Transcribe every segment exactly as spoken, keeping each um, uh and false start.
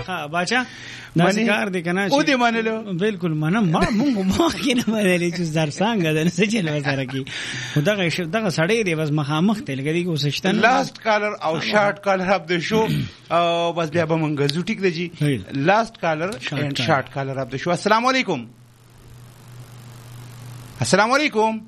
ها باچا دا کار دی کنه او دې منلو بالکل منم ما مونږ ما کې نه منلې چې زر څنګه د سچل وسره کی دغه دغه سړی دی بس مخامخ ته لګی کو سشتن لاست کالر او شارټ کالر اف د شو او بس بیا به مونږ زو ټیک دی لاست کالر اینڈ شارټ کالر اف د شو. السلام علیکم. السلام علیکم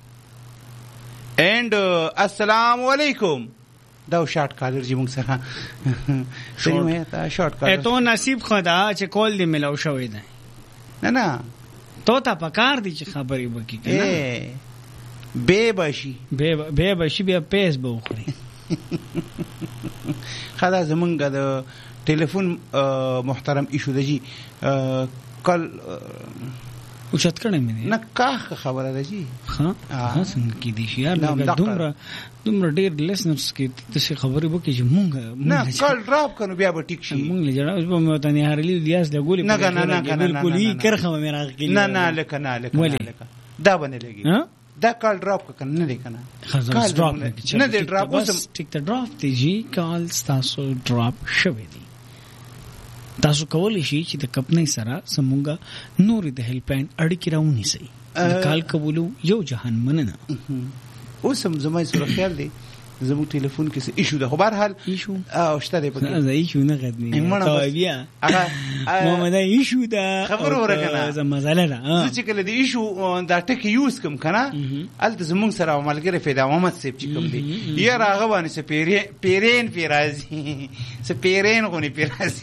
اینڈ السلام علیکم. دا شارټ کالر چې موږ سره سمه تا شارټ کالر ته نصیب خدا چې کول دی ملو شوی دی. نه نه تو تا پکار دی چې خبرې وکړي کنه به بشي به به بشي بیا پیس به وخوري. خدا زمونږ د ټلیفون محترم ایشو دی کل اوچت کړه مې نه کا خبره ده جی ها ها څنګه کې دي یار لکه دومره دومره ډیر لیسنرز کې د څه خبرې وکړي چې مونږ نه کال ډراپ کنو بیا به ټیک شي. مونږ له جوړاو په مو ته نه هارلی لیاس د ګولې نه نه نه بالکل یې کرخه مې راغلی نه نه لکه نه لکه دا باندې لګي دا کال ډراپ کنه نه لیکنه کال ډراپ نه دی ډراپ اوس ټیک ته ډراپ دی جی کال تاسو ډراپ شوی دی. تاسو کولی شئ چې د کمپنۍ سره سمونګه نورې د هیلپلاین اړیکې راونیسئ. د کال قبولو یو جهان مننه. اوس هم زما سره خیال دی زموږ ټلیفون کې څه ایشو ده خو بهر حال ایشو او شته دی پکې نه ایشو نه غدنی تا بیا محمد ایشو ده خبر ورکنه زما مساله ده چې کله دی ایشو دا ټکی یوز کوم کنه الته زموږ سره عملګری فدا محمد سیب چې کوم دی یې راغه باندې سپیرین پیرین پیرازي سپیرین غونی پیرازي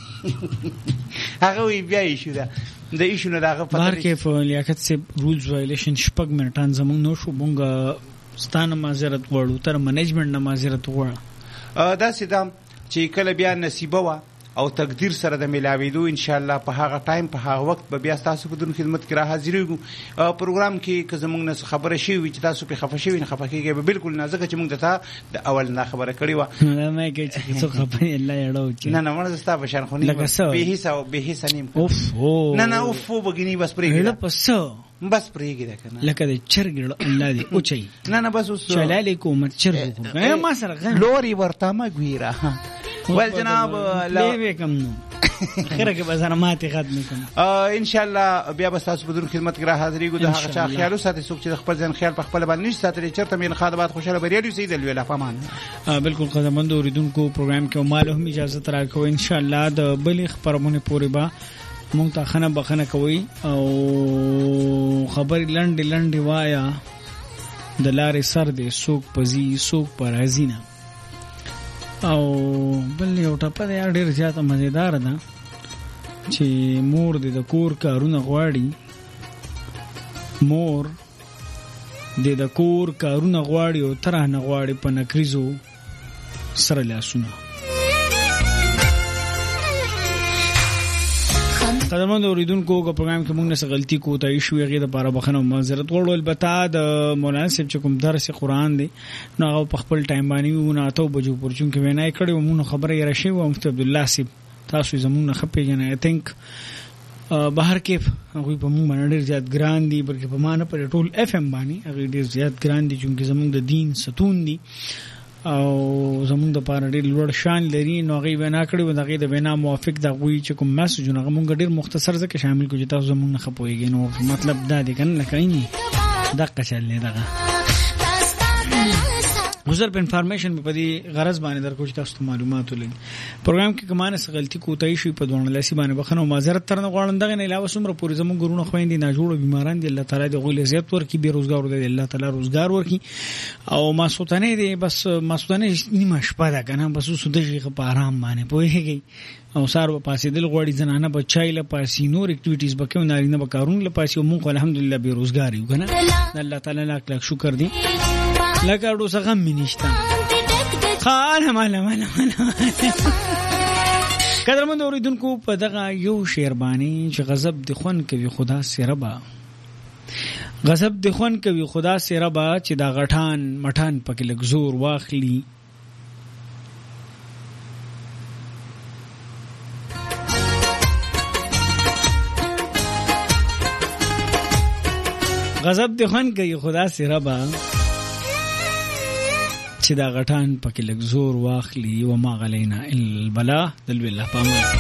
هغه وی بیا ایشو ده د ایشو نه داغه پته بار کې په لیاقت سیب رولز وایلیشن شپږ منټان زموږ نو شو مونږه ستانه معذرت غواړو تر منیجمنت نه معذرت غواړو. دا سیدام چې کله بیا نصیبه وا او تقدیر سره د ملاویدو ان شاء الله په هغه ټایم په هغه وخت به بیا تاسو په دون خدمت کې را حاضرېږو. پروګرام کې که زموږ نه خبره شي وي چې تاسو په خفه شي نه خفه کېږئ بالکل نه ځکه چې موږ ته د اول نه خبره کړې وه. نه مې کې چې څو خبرې الله یړو نه نه مړه ستا بشار خو نه به حساب او به حساب نیم اوف نه نه اوف وګینی بس پرېږه پس بس پرېږه ده کنه لکه د چرګ الله دې اوچي نه نه بس اوس چلاله کوم چرګ ما سره غن لوري ورته ما ګویرا ول جناب لا وکم نو اخره کې بازار ماته ختم کوم ان شاء الله بیا به تاسو په دغه خدمت کې را حاضرېږو. د هغه چا خیال ساتي څوک چې خپل ځان خیال په خپل باندې نشي ساتلی چرته مين خدمات خوشاله بریالي سید الویلا فمان بالکل قدمند اوریدونکو پروګرام کې مال هم اجازه ترا کو ان شاء الله د بلې خبرونه پورې با مونږ ته خنه بخنه کوي او خبر لنډ لنډ وایا د لارې سر دې سوق پزي سوق پر ازینه او بل یو ټپه د ډېر زیاته مزیدار ده چې مور دې د کور کارونه غواړي مور دې د کور کارونه غواړي او ترانه غواړي په نکریزو سره لاسونه. قدمند اوریدونکو کو پروګرام کې موږ نه غلطي کوته ایشو یې د لپاره بخنه معذرت غواړو. البته د مولانا صاحب چې کوم درس قرآن دی نو هغه په خپل ټایم باندې ونه اته بجو پر چون کې وینای کړي و موږ خبره یې راشي و مفتی عبد الله صاحب تاسو زموږ نه خپې جن آی تھنک بهر کې هغه په موږ باندې ډیر زیات ګران دي بلکې په معنا پر ټول اف ام باندې هغه ډیر زیات ګران دي چې زموږ د دین ستون دي او زموږ د پاره ډېر لوړ شان لري. نو هغه وینا کړی و دغه د وینا موافق د غوي چې کوم میسجونه موږ ډېر مختصر ځکه شامل کوو چې تاسو زموږ نه خپويږئ. نو مطلب دا دی کنه لکه اینی دغه چلې دغه وزر په انفارمیشن په دې غرض باندې درکو چې تاسو معلومات ولرئ. پروګرام کې کومه څه غلطي کوتای شي په دوه لاسي باندې بخنه او معذرت ترنه غواړم. دغه نه علاوه سمره پوری زموږ ګرونه خويندې نه جوړ بیماران دي الله تعالی دې غوړي عزت ورکړي بیروزګار دي الله تعالی روزګار ورکړي او ماسوتنه دي بس ماسوتنه نیمه شپه ده کنه بس سودجی په آرام باندې پوهیږي او سار په پاسې دل غوړي زنانه بچای له پاسې نور اکټیویټیز بکو نارینه بکارون له پاسې موږ الحمدلله بیروزګار یو کنه الله تعالی لاک لاک شکر دي لکه اډو څنګه مینشتا خاله مالا مالا مالا قدرمند اوریدونکو په دغه یو شعر باندې چې غضب د خون کوي خدا سره با غضب د خون کوي خدا سره با چې دا غټان مټان پکې لګ زور واخلي غضب د خون کوي خدا سره با چې دا غټان پکې لګ زور واخلي و ما غلینا البلا دل بالله پامه.